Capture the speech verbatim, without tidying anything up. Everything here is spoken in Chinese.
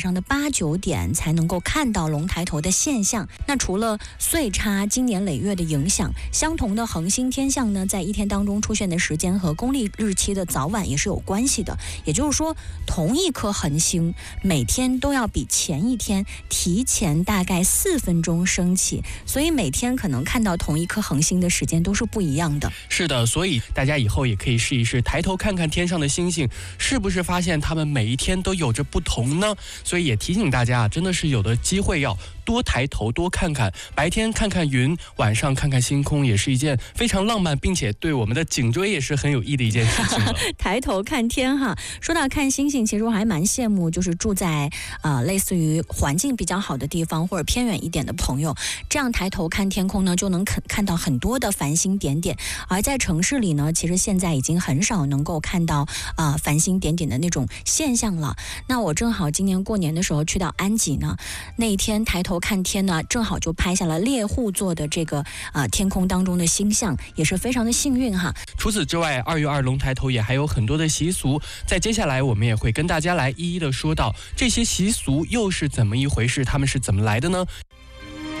上的八九点才能够看到龙抬头的现象。那除了岁差经年累月的影响，相同的恒星天象呢，在一天当中出现的时间和公历日期的早晚也是有关系的。也就是说，同一颗恒星每天都要比前一天提前大概四分钟升起，所以每天可能看到同一颗恒星的时间都是不一样的。 是的，所以大家以后也可以试一试，抬头看看天上的星星，是不是发现它们每一天都有着不同呢？所以也提醒大家，真的是有的机会要多抬头多看看，白天看看云，晚上看看星空，也是一件非常浪漫并且对我们的颈椎也是很有益的一件事情了。 抬头看天哈，说到看星星，其实我还蛮羡慕就是住在呃类似于环境比较好的地方或者偏远一点的朋友，这样抬头看天空呢，就能看看到很多的繁星点点。而在城市里呢，其实现在已经很少能够看到呃繁星点点的那种现象了。那我正好今年过年的时候去到安吉呢，那一天抬头看天呢，正好就拍下了猎户座的这个呃天空当中的星象，也是非常的幸运哈。 除此之外，二月二龙抬头也还有很多的习俗，在接下来我们也会跟大家来一一的说到这些习俗又是怎么一回事，他们是怎么来的呢？